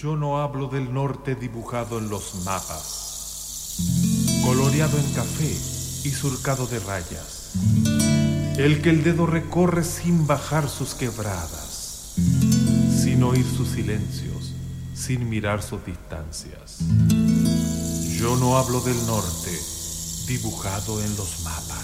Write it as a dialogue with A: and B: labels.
A: Yo no hablo del norte dibujado en los mapas, coloreado en café y surcado de rayas, el que el dedo recorre sin bajar sus quebradas, sin oír sus silencios, sin mirar sus distancias. Yo no hablo del norte dibujado en los mapas.